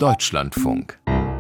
Deutschlandfunk.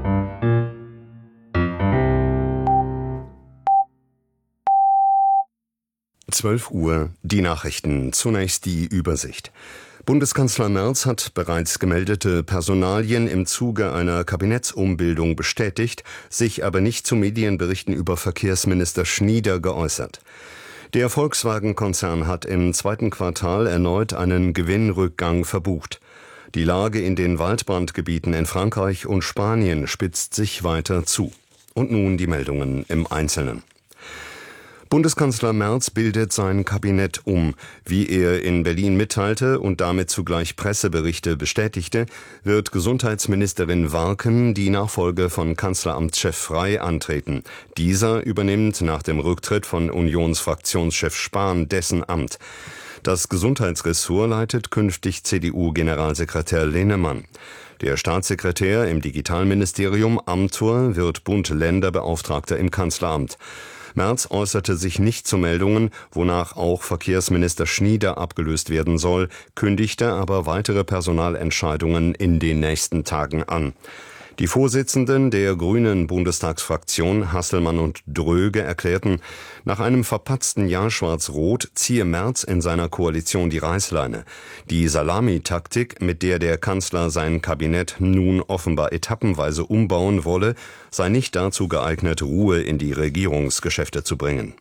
Uhr, die Nachrichten. Zunächst die Übersicht. Bundeskanzler Merz hat bereits gemeldete Personalien im Zuge einer Kabinettsumbildung bestätigt, sich aber nicht zu Medienberichten über Verkehrsminister Schnieder geäußert. Der Volkswagen-Konzern hat im zweiten Quartal erneut einen Gewinnrückgang verbucht. Die Lage in den Waldbrandgebieten in Frankreich und Spanien spitzt sich weiter zu. Und nun die Meldungen im Einzelnen. Bundeskanzler Merz bildet sein Kabinett um. Wie er in Berlin mitteilte und damit zugleich Presseberichte bestätigte, wird Gesundheitsministerin Warken die Nachfolge von Kanzleramtschef Frey antreten. Dieser übernimmt nach dem Rücktritt von Unionsfraktionschef Spahn dessen Amt. Das Gesundheitsressort leitet künftig CDU-Generalsekretär Linnemann. Der Staatssekretär im Digitalministerium Amthor wird Bund-Länder-Beauftragter im Kanzleramt. Merz äußerte sich nicht zu Meldungen, wonach auch Verkehrsminister Schnieder abgelöst werden soll, kündigte aber weitere Personalentscheidungen in den nächsten Tagen an. Die Vorsitzenden der Grünen Bundestagsfraktion Hasselmann und Dröge erklärten, nach einem verpatzten Jahr Schwarz-Rot ziehe Merz in seiner Koalition die Reißleine. Die Salamitaktik, mit der der Kanzler sein Kabinett nun offenbar etappenweise umbauen wolle, sei nicht dazu geeignet, Ruhe in die Regierungsgeschäfte zu bringen.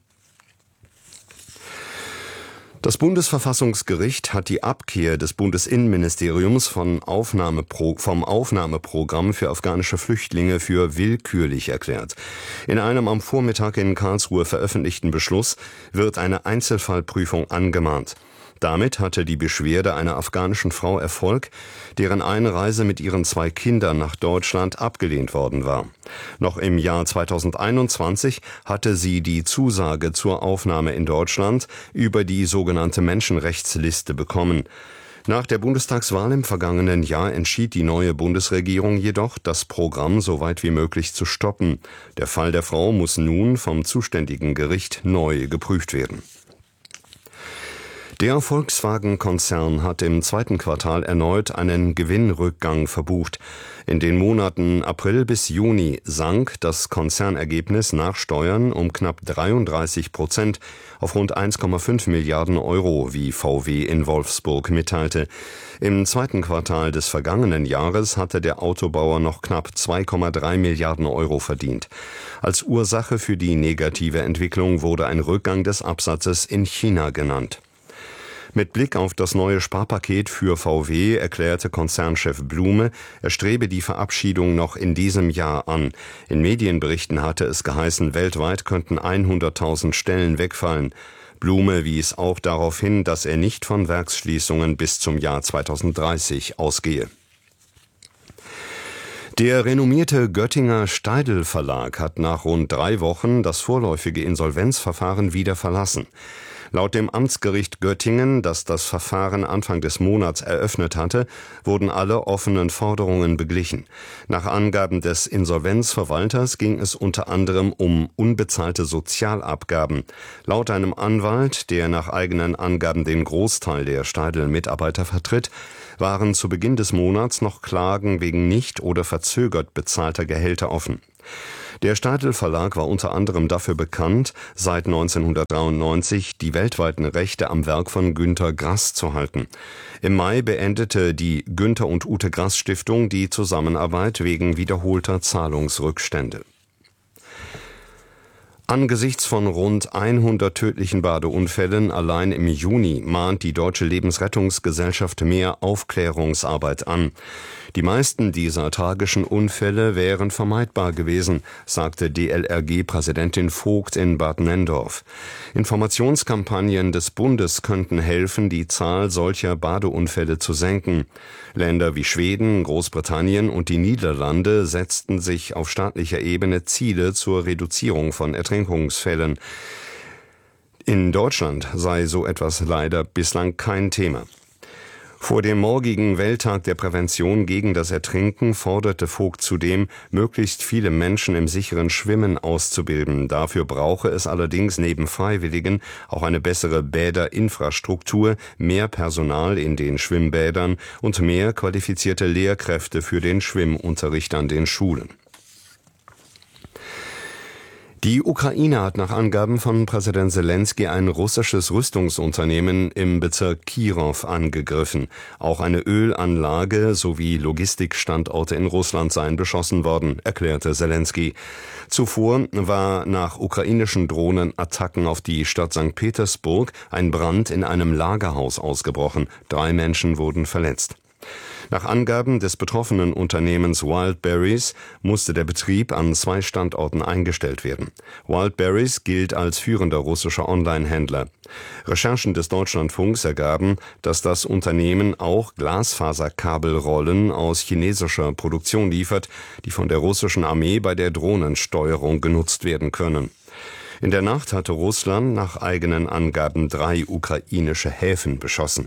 Das Bundesverfassungsgericht hat die Abkehr des Bundesinnenministeriums vom Aufnahmeprogramm für afghanische Flüchtlinge für willkürlich erklärt. In einem am Vormittag in Karlsruhe veröffentlichten Beschluss wird eine Einzelfallprüfung angemahnt. Damit hatte die Beschwerde einer afghanischen Frau Erfolg, deren Einreise mit ihren 2 Kindern nach Deutschland abgelehnt worden war. Noch im Jahr 2021 hatte sie die Zusage zur Aufnahme in Deutschland über die sogenannte Menschenrechtsliste bekommen. Nach der Bundestagswahl im vergangenen Jahr entschied die neue Bundesregierung jedoch, das Programm so weit wie möglich zu stoppen. Der Fall der Frau muss nun vom zuständigen Gericht neu geprüft werden. Der Volkswagen-Konzern hat im zweiten Quartal erneut einen Gewinnrückgang verbucht. In den Monaten April bis Juni sank das Konzernergebnis nach Steuern um knapp 33% auf rund 1,5 Milliarden Euro, wie VW in Wolfsburg mitteilte. Im zweiten Quartal des vergangenen Jahres hatte der Autobauer noch knapp 2,3 Milliarden Euro verdient. Als Ursache für die negative Entwicklung wurde ein Rückgang des Absatzes in China genannt. Mit Blick auf das neue Sparpaket für VW erklärte Konzernchef Blume, er strebe die Verabschiedung noch in diesem Jahr an. In Medienberichten hatte es geheißen, weltweit könnten 100.000 Stellen wegfallen. Blume wies auch darauf hin, dass er nicht von Werksschließungen bis zum Jahr 2030 ausgehe. Der renommierte Göttinger Steidl Verlag hat nach rund 3 Wochen das vorläufige Insolvenzverfahren wieder verlassen. Laut dem Amtsgericht Göttingen, das das Verfahren Anfang des Monats eröffnet hatte, wurden alle offenen Forderungen beglichen. Nach Angaben des Insolvenzverwalters ging es unter anderem um unbezahlte Sozialabgaben. Laut einem Anwalt, der nach eigenen Angaben den Großteil der Steidl-Mitarbeiter vertritt, waren zu Beginn des Monats noch Klagen wegen nicht oder verzögert bezahlter Gehälter offen. Der Steidl Verlag war unter anderem dafür bekannt, seit 1993 die weltweiten Rechte am Werk von Günter Grass zu halten. Im Mai beendete die Günter und Ute Grass Stiftung die Zusammenarbeit wegen wiederholter Zahlungsrückstände. Angesichts von rund 100 tödlichen Badeunfällen allein im Juni mahnt die Deutsche Lebensrettungsgesellschaft mehr Aufklärungsarbeit an. Die meisten dieser tragischen Unfälle wären vermeidbar gewesen, sagte DLRG-Präsidentin Vogt in Bad Nenndorf. Informationskampagnen des Bundes könnten helfen, die Zahl solcher Badeunfälle zu senken. Länder wie Schweden, Großbritannien und die Niederlande setzten sich auf staatlicher Ebene Ziele zur Reduzierung von Ertrinkungsfällen. In Deutschland sei so etwas leider bislang kein Thema. Vor dem morgigen Welttag der Prävention gegen das Ertrinken forderte Vogt zudem, möglichst viele Menschen im sicheren Schwimmen auszubilden. Dafür brauche es allerdings neben Freiwilligen auch eine bessere Bäderinfrastruktur, mehr Personal in den Schwimmbädern und mehr qualifizierte Lehrkräfte für den Schwimmunterricht an den Schulen. Die Ukraine hat nach Angaben von Präsident Selenskyj ein russisches Rüstungsunternehmen im Bezirk Kirow angegriffen. Auch eine Ölanlage sowie Logistikstandorte in Russland seien beschossen worden, erklärte Selenskyj. Zuvor war nach ukrainischen Drohnenattacken auf die Stadt St. Petersburg ein Brand in einem Lagerhaus ausgebrochen. 3 Menschen wurden verletzt. Nach Angaben des betroffenen Unternehmens Wildberries musste der Betrieb an 2 Standorten eingestellt werden. Wildberries gilt als führender russischer Online-Händler. Recherchen des Deutschlandfunks ergaben, dass das Unternehmen auch Glasfaserkabelrollen aus chinesischer Produktion liefert, die von der russischen Armee bei der Drohnensteuerung genutzt werden können. In der Nacht hatte Russland nach eigenen Angaben 3 ukrainische Häfen beschossen.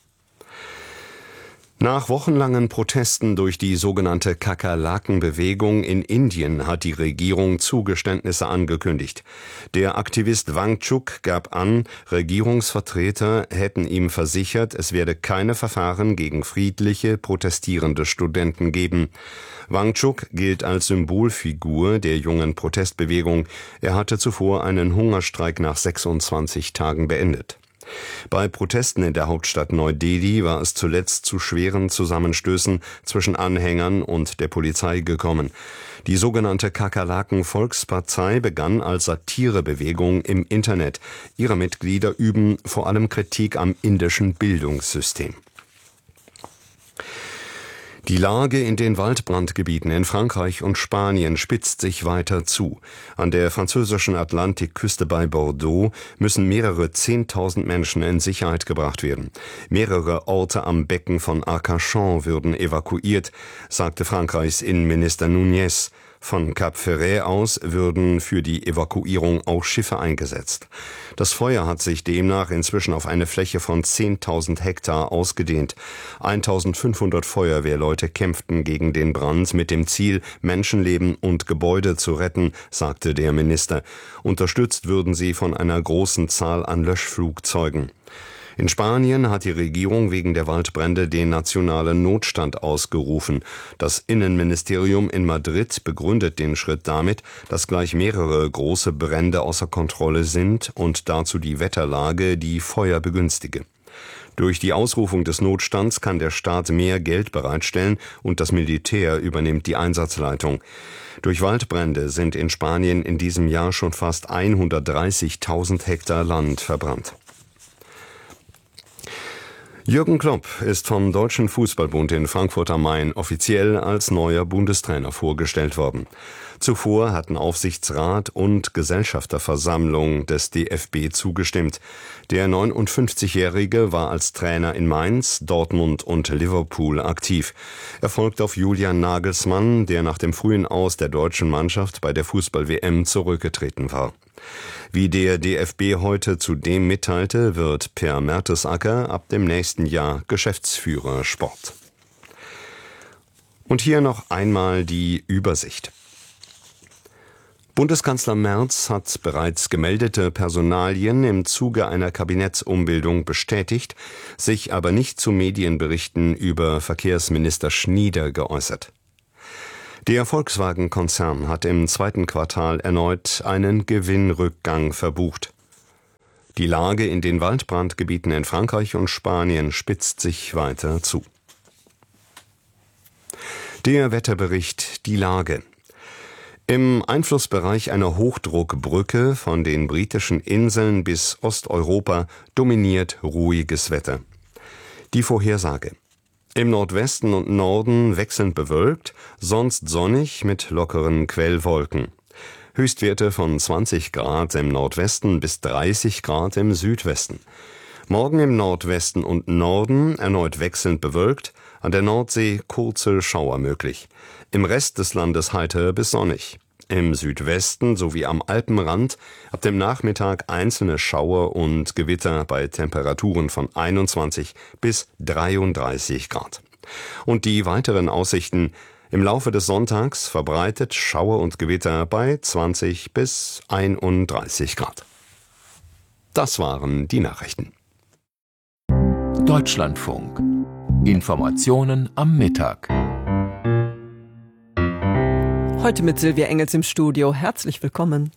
Nach wochenlangen Protesten durch die sogenannte Kakerlaken-Bewegung in Indien hat die Regierung Zugeständnisse angekündigt. Der Aktivist Wangchuk gab an, Regierungsvertreter hätten ihm versichert, es werde keine Verfahren gegen friedliche, protestierende Studenten geben. Wangchuk gilt als Symbolfigur der jungen Protestbewegung. Er hatte zuvor einen Hungerstreik nach 26 Tagen beendet. Bei Protesten in der Hauptstadt Neu-Delhi war es zuletzt zu schweren Zusammenstößen zwischen Anhängern und der Polizei gekommen. Die sogenannte Kakerlaken-Volkspartei begann als Satirebewegung im Internet. Ihre Mitglieder üben vor allem Kritik am indischen Bildungssystem. Die Lage in den Waldbrandgebieten in Frankreich und Spanien spitzt sich weiter zu. An der französischen Atlantikküste bei Bordeaux müssen mehrere 10.000 Menschen in Sicherheit gebracht werden. Mehrere Orte am Becken von Arcachon würden evakuiert, sagte Frankreichs Innenminister Núñez. Von Cap Ferret aus würden für die Evakuierung auch Schiffe eingesetzt. Das Feuer hat sich demnach inzwischen auf eine Fläche von 10.000 Hektar ausgedehnt. 1.500 Feuerwehrleute kämpften gegen den Brand mit dem Ziel, Menschenleben und Gebäude zu retten, sagte der Minister. Unterstützt würden sie von einer großen Zahl an Löschflugzeugen. In Spanien hat die Regierung wegen der Waldbrände den nationalen Notstand ausgerufen. Das Innenministerium in Madrid begründet den Schritt damit, dass gleich mehrere große Brände außer Kontrolle sind und dazu die Wetterlage die Feuer begünstige. Durch die Ausrufung des Notstands kann der Staat mehr Geld bereitstellen und das Militär übernimmt die Einsatzleitung. Durch Waldbrände sind in Spanien in diesem Jahr schon fast 130.000 Hektar Land verbrannt. Jürgen Klopp ist vom Deutschen Fußballbund in Frankfurt am Main offiziell als neuer Bundestrainer vorgestellt worden. Zuvor hatten Aufsichtsrat und Gesellschafterversammlung des DFB zugestimmt. Der 59-Jährige war als Trainer in Mainz, Dortmund und Liverpool aktiv. Er folgt auf Julian Nagelsmann, der nach dem frühen Aus der deutschen Mannschaft bei der Fußball-WM zurückgetreten war. Wie der DFB heute zudem mitteilte, wird Per Mertesacker ab dem nächsten Jahr Geschäftsführer Sport. Und hier noch einmal die Übersicht. Bundeskanzler Merz hat bereits gemeldete Personalien im Zuge einer Kabinettsumbildung bestätigt, sich aber nicht zu Medienberichten über Verkehrsminister Schnieder geäußert. Der Volkswagen-Konzern hat im 2. Quartal erneut einen Gewinnrückgang verbucht. Die Lage in den Waldbrandgebieten in Frankreich und Spanien spitzt sich weiter zu. Der Wetterbericht, die Lage. Im Einflussbereich einer Hochdruckbrücke von den britischen Inseln bis Osteuropa dominiert ruhiges Wetter. Die Vorhersage. Im Nordwesten und Norden wechselnd bewölkt, sonst sonnig mit lockeren Quellwolken. Höchstwerte von 20 Grad im Nordwesten bis 30 Grad im Südwesten. Morgen im Nordwesten und Norden erneut wechselnd bewölkt, an der Nordsee kurze Schauer möglich. Im Rest des Landes heiter bis sonnig. im Südwesten sowie am Alpenrand ab dem Nachmittag einzelne Schauer und Gewitter bei Temperaturen von 21 bis 33 Grad. Und die weiteren Aussichten: im Laufe des Sonntags verbreitet Schauer und Gewitter bei 20 bis 31 Grad. Das waren die Nachrichten. Deutschlandfunk. Informationen am Mittag. Heute mit Silvia Engels im Studio. Herzlich willkommen.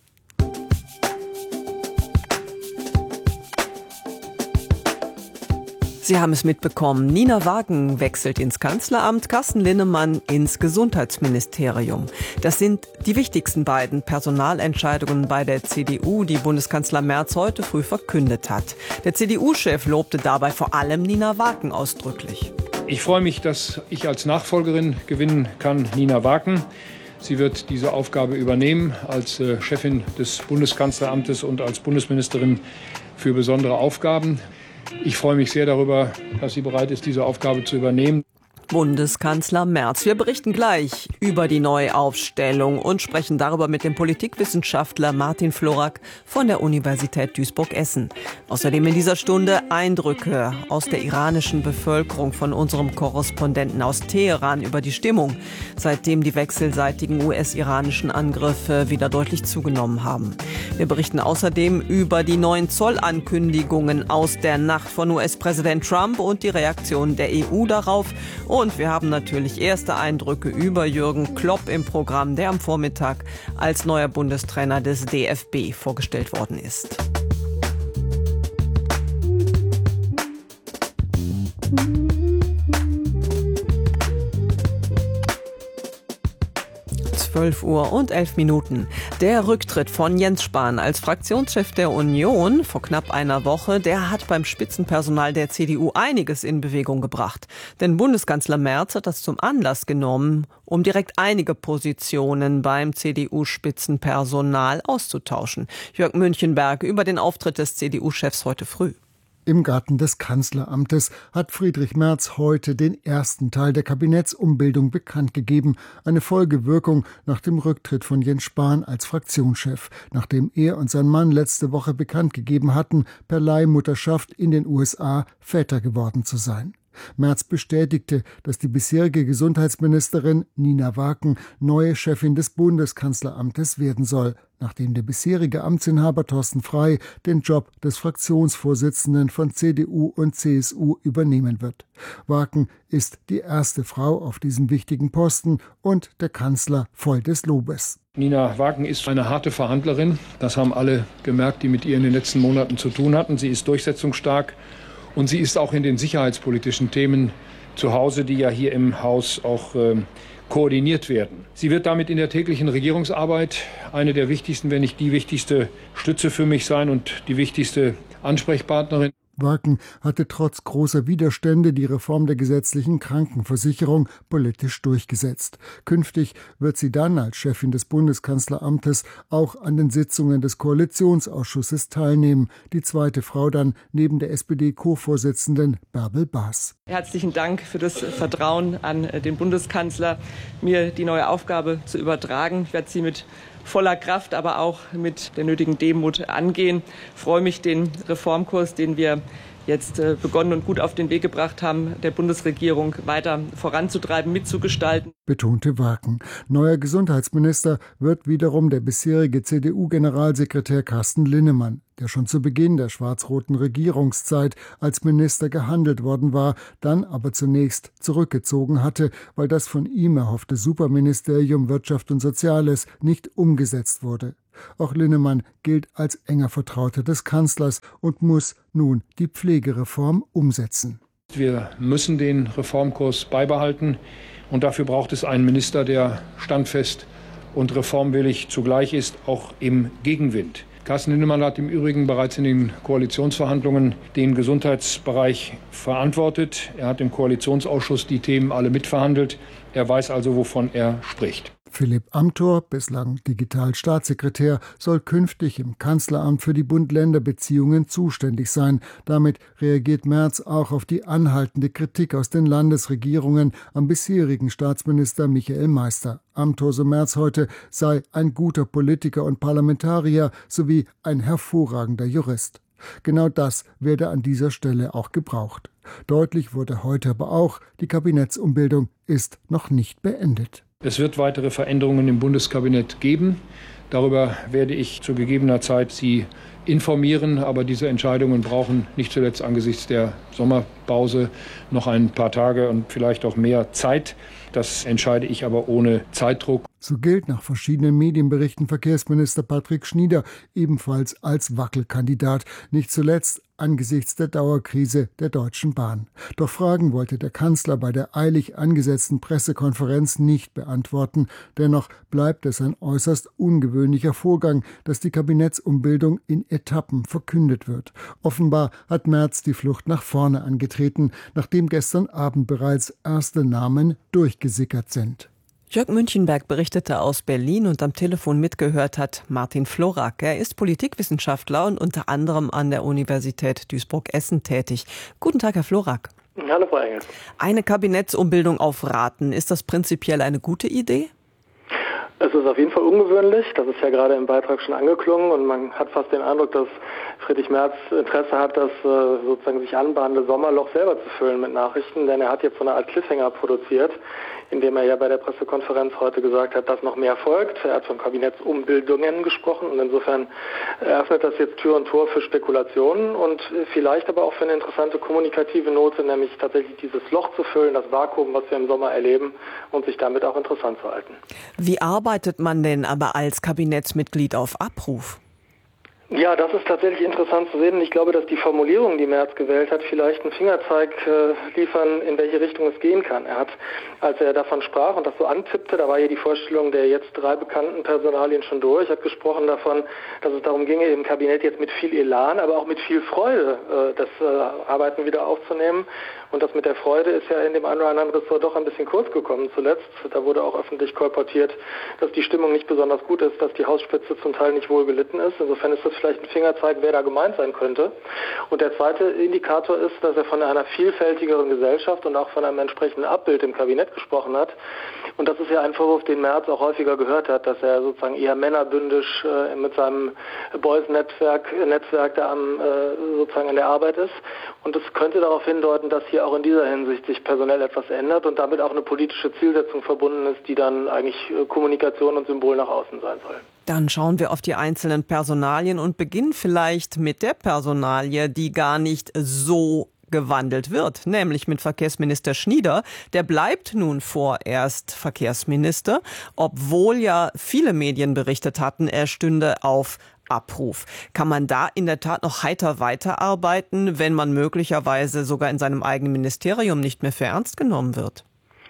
Sie haben es mitbekommen, Nina Wagen wechselt ins Kanzleramt, Carsten Linnemann ins Gesundheitsministerium. Das sind die wichtigsten beiden Personalentscheidungen bei der CDU, die Bundeskanzler Merz heute früh verkündet hat. Der CDU-Chef lobte dabei vor allem Nina Wagen ausdrücklich. Ich freue mich, dass ich als Nachfolgerin gewinnen kann, Nina Wagen. Sie wird diese Aufgabe übernehmen als Chefin des Bundeskanzleramtes und als Bundesministerin für besondere Aufgaben. Ich freue mich sehr darüber, dass sie bereit ist, diese Aufgabe zu übernehmen. Bundeskanzler Merz. Wir berichten gleich über die Neuaufstellung und sprechen darüber mit dem Politikwissenschaftler Martin Florak von der Universität Duisburg-Essen. Außerdem in dieser Stunde Eindrücke aus der iranischen Bevölkerung von unserem Korrespondenten aus Teheran über die Stimmung, seitdem die wechselseitigen US-iranischen Angriffe wieder deutlich zugenommen haben. Wir berichten außerdem über die neuen Zollankündigungen aus der Nacht von US-Präsident Trump und die Reaktion der EU darauf. Und wir haben natürlich erste Eindrücke über Jürgen Klopp im Programm, der am Vormittag als neuer Bundestrainer des DFB vorgestellt worden ist. Uhr und 11 Minuten. Der Rücktritt von Jens Spahn als Fraktionschef der Union vor knapp einer Woche, der hat beim Spitzenpersonal der CDU einiges in Bewegung gebracht. Denn Bundeskanzler Merz hat das zum Anlass genommen, um direkt einige Positionen beim CDU-Spitzenpersonal auszutauschen. Jörg Münchenberg über den Auftritt des CDU-Chefs heute früh. Im Garten des Kanzleramtes hat Friedrich Merz heute den ersten Teil der Kabinettsumbildung bekannt gegeben. Eine Folgewirkung nach dem Rücktritt von Jens Spahn als Fraktionschef, nachdem er und sein Mann letzte Woche bekannt gegeben hatten, per Leihmutterschaft in den USA Väter geworden zu sein. Merz bestätigte, dass die bisherige Gesundheitsministerin Nina Wagen neue Chefin des Bundeskanzleramtes werden soll, nachdem der bisherige Amtsinhaber Thorsten Frey den Job des Fraktionsvorsitzenden von CDU und CSU übernehmen wird. Wagen ist die erste Frau auf diesem wichtigen Posten und der Kanzler voll des Lobes. Nina Wagen ist eine harte Verhandlerin. Das haben alle gemerkt, die mit ihr in den letzten Monaten zu tun hatten. Sie ist durchsetzungsstark. Und sie ist auch in den sicherheitspolitischen Themen zu Hause, die ja hier im Haus auch koordiniert werden. Sie wird damit in der täglichen Regierungsarbeit eine der wichtigsten, wenn nicht die wichtigste Stütze für mich sein und die wichtigste Ansprechpartnerin. Wagen hatte trotz großer Widerstände die Reform der gesetzlichen Krankenversicherung politisch durchgesetzt. Künftig wird sie dann als Chefin des Bundeskanzleramtes auch an den Sitzungen des Koalitionsausschusses teilnehmen. Die zweite Frau dann neben der SPD-Co-Vorsitzenden Bärbel Baas. Herzlichen Dank für das Vertrauen an den Bundeskanzler, mir die neue Aufgabe zu übertragen. Ich werde sie mit voller Kraft, aber auch mit der nötigen Demut angehen. Ich freue mich, den Reformkurs, den wir jetzt begonnen und gut auf den Weg gebracht haben, der Bundesregierung weiter voranzutreiben, mitzugestalten. Betonte Wagen. Neuer Gesundheitsminister wird wiederum der bisherige CDU-Generalsekretär Carsten Linnemann, der schon zu Beginn der schwarz-roten Regierungszeit als Minister gehandelt worden war, dann aber zunächst zurückgezogen hatte, weil das von ihm erhoffte Superministerium Wirtschaft und Soziales nicht umgesetzt wurde. Auch Linnemann gilt als enger Vertrauter des Kanzlers und muss nun die Pflegereform umsetzen. Wir müssen den Reformkurs beibehalten und dafür braucht es einen Minister, der standfest und reformwillig zugleich ist, auch im Gegenwind. Carsten Linnemann hat im Übrigen bereits in den Koalitionsverhandlungen den Gesundheitsbereich verantwortet. Er hat im Koalitionsausschuss die Themen alle mitverhandelt. Er weiß also, wovon er spricht. Philipp Amthor, bislang Digitalstaatssekretär, soll künftig im Kanzleramt für die Bund-Länder-Beziehungen zuständig sein. Damit reagiert Merz auch auf die anhaltende Kritik aus den Landesregierungen am bisherigen Staatsminister Michael Meister. Amthor, so Merz heute, sei ein guter Politiker und Parlamentarier sowie ein hervorragender Jurist. Genau das werde an dieser Stelle auch gebraucht. Deutlich wurde heute aber auch, die Kabinettsumbildung ist noch nicht beendet. Es wird weitere Veränderungen im Bundeskabinett geben. Darüber werde ich zu gegebener Zeit Sie informieren. Aber diese Entscheidungen brauchen nicht zuletzt angesichts der Sommerpause noch ein paar Tage und vielleicht auch mehr Zeit. Das entscheide ich aber ohne Zeitdruck. So gilt nach verschiedenen Medienberichten Verkehrsminister Patrick Schnieder ebenfalls als Wackelkandidat, nicht zuletzt angesichts der Dauerkrise der Deutschen Bahn. Doch Fragen wollte der Kanzler bei der eilig angesetzten Pressekonferenz nicht beantworten. Dennoch bleibt es ein äußerst ungewöhnlicher Vorgang, dass die Kabinettsumbildung in Etappen verkündet wird. Offenbar hat Merz die Flucht nach vorne angetreten, nachdem gestern Abend bereits erste Namen durchgesickert sind. Jörg Münchenberg berichtete aus Berlin und am Telefon mitgehört hat Martin Florak. Er ist Politikwissenschaftler und unter anderem an der Universität Duisburg-Essen tätig. Guten Tag, Herr Florak. Hallo, Frau Engel. Eine Kabinettsumbildung auf Raten, ist das prinzipiell eine gute Idee? Es ist auf jeden Fall ungewöhnlich, das ist ja gerade im Beitrag schon angeklungen und man hat fast den Eindruck, dass Friedrich Merz Interesse hat, das sozusagen sich anbahnende Sommerloch selber zu füllen mit Nachrichten, denn er hat jetzt so eine Art Cliffhanger produziert, indem er ja bei der Pressekonferenz heute gesagt hat, dass noch mehr folgt. Er hat von Kabinettsumbildungen gesprochen und insofern eröffnet das jetzt Tür und Tor für Spekulationen und vielleicht aber auch für eine interessante kommunikative Note, nämlich tatsächlich dieses Loch zu füllen, das Vakuum, was wir im Sommer erleben und sich damit auch interessant zu halten. Wie arbeitet man denn aber als Kabinettsmitglied auf Abruf? Ja, das ist tatsächlich interessant zu sehen. Ich glaube, dass die Formulierungen, die Merz gewählt hat, vielleicht einen Fingerzeig liefern, in welche Richtung es gehen kann. Er hat, als er davon sprach und das so antippte, da war hier die Vorstellung der jetzt 3 bekannten Personalien schon durch, hat gesprochen davon, dass es darum ginge, im Kabinett jetzt mit viel Elan, aber auch mit viel Freude das Arbeiten wieder aufzunehmen. Und das mit der Freude ist ja in dem einen oder anderen Ressort doch ein bisschen kurz gekommen zuletzt. Da wurde auch öffentlich kolportiert, dass die Stimmung nicht besonders gut ist, dass die Hausspitze zum Teil nicht wohl gelitten ist. Insofern ist das vielleicht ein Fingerzeig, wer da gemeint sein könnte. Und der zweite Indikator ist, dass er von einer vielfältigeren Gesellschaft und auch von einem entsprechenden Abbild im Kabinett gesprochen hat. Und das ist ja ein Vorwurf, den Merz auch häufiger gehört hat, dass er sozusagen eher männerbündisch mit seinem Boys-Netzwerk da sozusagen an der Arbeit ist. Und es könnte darauf hindeuten, dass hier auch in dieser Hinsicht sich personell etwas ändert und damit auch eine politische Zielsetzung verbunden ist, die dann eigentlich Kommunikation und Symbol nach außen sein soll. Dann schauen wir auf die einzelnen Personalien und beginnen vielleicht mit der Personalie, die gar nicht so gewandelt wird, nämlich mit Verkehrsminister Schnieder. Der bleibt nun vorerst Verkehrsminister, obwohl ja viele Medien berichtet hatten, er stünde auf Abruf. Kann man da in der Tat noch heiter weiterarbeiten, wenn man möglicherweise sogar in seinem eigenen Ministerium nicht mehr für ernst genommen wird?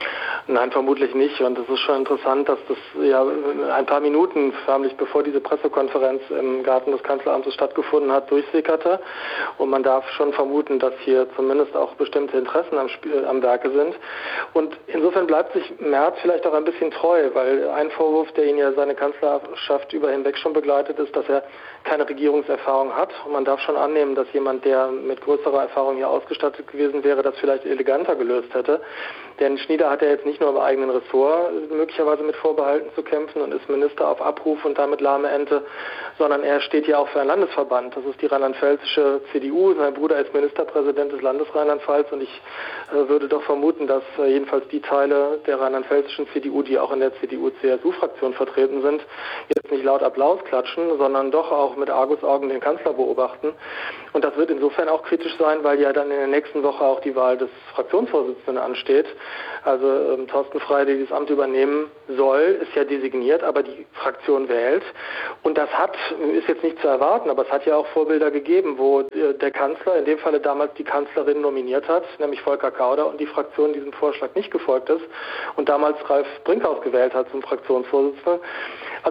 Nein, vermutlich nicht. Und es ist schon interessant, dass das ja ein paar Minuten förmlich bevor diese Pressekonferenz im Garten des Kanzleramtes stattgefunden hat, durchsickerte. Und man darf schon vermuten, dass hier zumindest auch bestimmte Interessen am Werke sind. Und insofern bleibt sich Merz vielleicht auch ein bisschen treu, weil ein Vorwurf, der ihn ja seine Kanzlerschaft über hinweg schon begleitet, ist, dass er keine Regierungserfahrung hat. Und man darf schon annehmen, dass jemand, der mit größerer Erfahrung hier ausgestattet gewesen wäre, das vielleicht eleganter gelöst hätte. Denn Schnieder hat ja jetzt nicht nur im eigenen Ressort möglicherweise mit Vorbehalten zu kämpfen und ist Minister auf Abruf und damit lahme Ente, sondern er steht ja auch für einen Landesverband. Das ist die rheinland-pfälzische CDU. Sein Bruder ist Ministerpräsident des Landes Rheinland-Pfalz und ich würde doch vermuten, dass jedenfalls die Teile der rheinland-pfälzischen CDU, die auch in der CDU-CSU-Fraktion vertreten sind, jetzt nicht laut Applaus klatschen, sondern doch auch mit Argusaugen den Kanzler beobachten. Und das wird insofern auch kritisch sein, weil ja dann in der nächsten Woche auch die Wahl des Fraktionsvorsitzenden ansteht. Also Thorsten Frey, der dieses Amt übernehmen soll, ist ja designiert, aber die Fraktion wählt. Und das ist jetzt nicht zu erwarten, aber es hat ja auch Vorbilder gegeben, wo der Kanzler, in dem Falle damals die Kanzlerin nominiert hat, nämlich Volker Kauder, und die Fraktion diesem Vorschlag nicht gefolgt ist und damals Ralf Brinkhaus gewählt hat zum Fraktionsvorsitzenden. Also hier besteht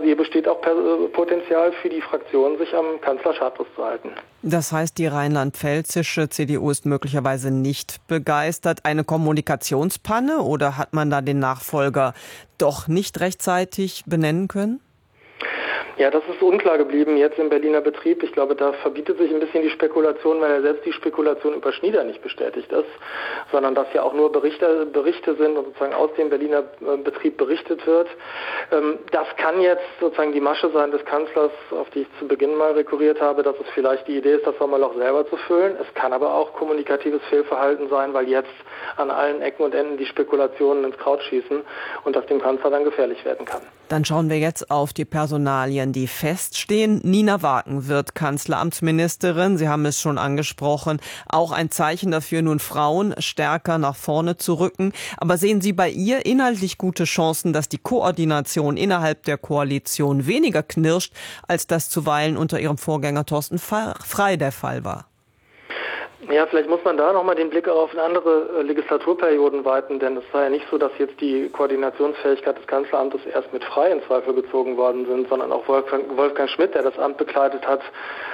auch Potenzial für die Fraktion, sich am Kanzlerstatus zu halten. Das heißt, die rheinland-pfälzische CDU ist möglicherweise nicht begeistert. Eine Kommunikationspanne oder hat man da den Nachfolger doch nicht rechtzeitig benennen können? Ja, das ist unklar geblieben jetzt im Berliner Betrieb. Ich glaube, da verbietet sich ein bisschen die Spekulation, weil ja selbst die Spekulation über Schnieder nicht bestätigt ist, sondern dass ja auch nur Berichte sind und sozusagen aus dem Berliner Betrieb berichtet wird. Das kann jetzt sozusagen die Masche sein des Kanzlers, auf die ich zu Beginn mal rekurriert habe, dass es vielleicht die Idee ist, das Sommerloch selber zu füllen. Es kann aber auch kommunikatives Fehlverhalten sein, weil jetzt an allen Ecken und Enden die Spekulationen ins Kraut schießen und das dem Kanzler dann gefährlich werden kann. Dann schauen wir jetzt auf die Personalien, die feststehen. Nina Waken wird Kanzleramtsministerin. Sie haben es schon angesprochen. Auch ein Zeichen dafür, nun Frauen stärker nach vorne zu rücken. Aber sehen Sie bei ihr inhaltlich gute Chancen, dass die Koordination innerhalb der Koalition weniger knirscht, als das zuweilen unter ihrem Vorgänger Thorsten Frey der Fall war? Ja, vielleicht muss man da nochmal den Blick auf andere Legislaturperioden weiten, denn es war ja nicht so, dass jetzt die Koordinationsfähigkeit des Kanzleramtes erst mit Frey in Zweifel gezogen worden sind, sondern auch Wolfgang Schmidt, der das Amt bekleidet hat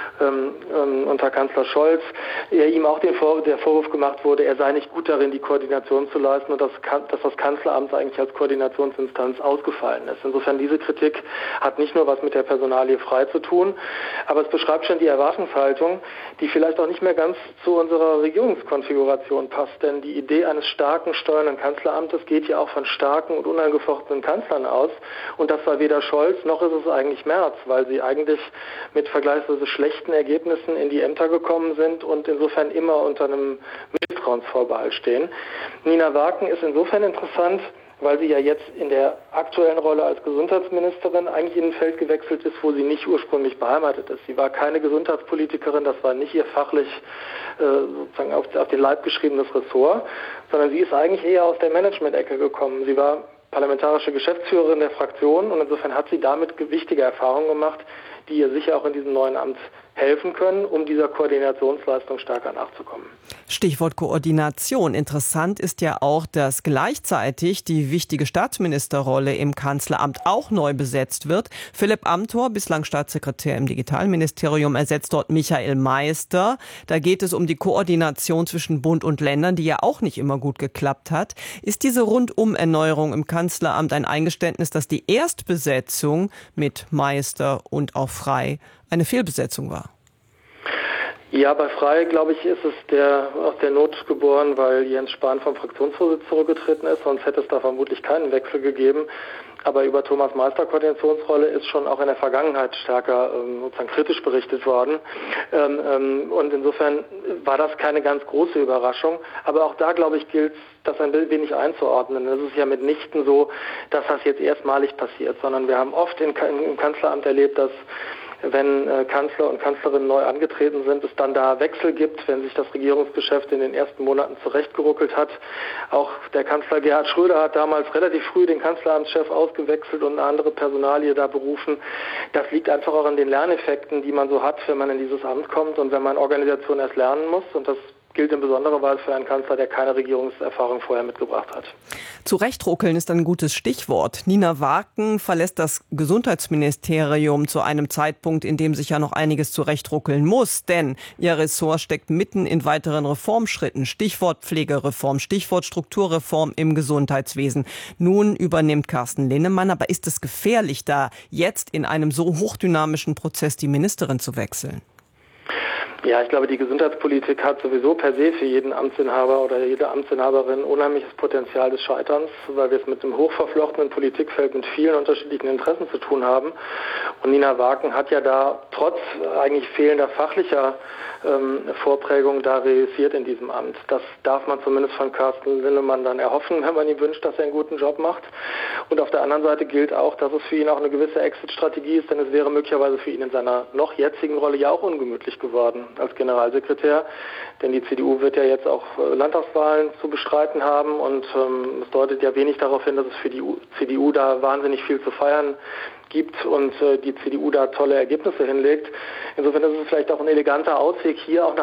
unter Kanzler Scholz, ihm auch der Vorwurf gemacht wurde, er sei nicht gut darin, die Koordination zu leisten und dass das Kanzleramt eigentlich als Koordinationsinstanz ausgefallen ist. Insofern diese Kritik hat nicht nur was mit der Personalie Frey zu tun, aber es beschreibt schon die Erwartungshaltung, die vielleicht auch nicht mehr ganz zu unserer Regierungskonfiguration passt, denn die Idee eines starken steuernden Kanzleramtes geht ja auch von starken und unangefochtenen Kanzlern aus und das war weder Scholz noch ist es eigentlich Merz, weil sie eigentlich mit vergleichsweise schlechten Ergebnissen in die Ämter gekommen sind und insofern immer unter einem Misstrauensvorbehalt stehen. Nina Waken ist insofern interessant, weil sie ja jetzt in der aktuellen Rolle als Gesundheitsministerin eigentlich in ein Feld gewechselt ist, wo sie nicht ursprünglich beheimatet ist. Sie war keine Gesundheitspolitikerin, das war nicht ihr fachlich sozusagen auf den Leib geschriebenes Ressort, sondern sie ist eigentlich eher aus der Management-Ecke gekommen. Sie war parlamentarische Geschäftsführerin der Fraktion und insofern hat sie damit wichtige Erfahrungen gemacht, die ihr sicher auch in diesem neuen Amt helfen können, um dieser Koordinationsleistung stärker nachzukommen. Stichwort Koordination. Interessant ist ja auch, dass gleichzeitig die wichtige Staatsministerrolle im Kanzleramt auch neu besetzt wird. Philipp Amthor, bislang Staatssekretär im Digitalministerium, ersetzt dort Michael Meister. Da geht es um die Koordination zwischen Bund und Ländern, die ja auch nicht immer gut geklappt hat. Ist diese Rundumerneuerung im Kanzleramt ein Eingeständnis, dass die Erstbesetzung mit Meister und auch Frey eine Fehlbesetzung war? Ja, bei Frey, glaube ich, ist es aus der Not geboren, weil Jens Spahn vom Fraktionsvorsitz zurückgetreten ist, sonst hätte es da vermutlich keinen Wechsel gegeben. Aber über Thomas Meister Koordinationsrolle ist schon auch in der Vergangenheit stärker sozusagen kritisch berichtet worden. Und insofern war das keine ganz große Überraschung. Aber auch da, glaube ich, gilt das ein wenig einzuordnen. Es ist ja mitnichten so, dass das jetzt erstmalig passiert, sondern wir haben oft im Kanzleramt erlebt, dass wenn Kanzler und Kanzlerinnen neu angetreten sind, es dann da Wechsel gibt, wenn sich das Regierungsgeschäft in den ersten Monaten zurechtgeruckelt hat. Auch der Kanzler Gerhard Schröder hat damals relativ früh den Kanzleramtschef ausgewechselt und eine andere Personalie da berufen. Das liegt einfach auch an den Lerneffekten, die man so hat, wenn man in dieses Amt kommt und wenn man Organisation erst lernen muss. Und das gilt in besonderer Weise für einen Kanzler, der keine Regierungserfahrung vorher mitgebracht hat. Zurechtruckeln ist ein gutes Stichwort. Nina Waken verlässt das Gesundheitsministerium zu einem Zeitpunkt, in dem sich ja noch einiges zurechtruckeln muss. Denn ihr Ressort steckt mitten in weiteren Reformschritten. Stichwort Pflegereform, Stichwort Strukturreform im Gesundheitswesen. Nun übernimmt Carsten Linnemann. Aber ist es gefährlich, da jetzt in einem so hochdynamischen Prozess die Ministerin zu wechseln? Ja, ich glaube, die Gesundheitspolitik hat sowieso per se für jeden Amtsinhaber oder jede Amtsinhaberin unheimliches Potenzial des Scheiterns, weil wir es mit einem hochverflochtenen Politikfeld mit vielen unterschiedlichen Interessen zu tun haben. Und Nina Waken hat ja da trotz eigentlich fehlender fachlicher Vorprägung da reüssiert in diesem Amt. Das darf man zumindest von Carsten Linnemann dann erhoffen, wenn man ihm wünscht, dass er einen guten Job macht. Und auf der anderen Seite gilt auch, dass es für ihn auch eine gewisse Exit-Strategie ist, denn es wäre möglicherweise für ihn in seiner noch jetzigen Rolle ja auch ungemütlich geworden als Generalsekretär, denn die CDU wird ja jetzt auch Landtagswahlen zu bestreiten haben und es deutet ja wenig darauf hin, dass es für die CDU da wahnsinnig viel zu feiern gibt und die CDU da tolle Ergebnisse hinlegt. Insofern ist es vielleicht auch ein eleganter Ausweg, hier auch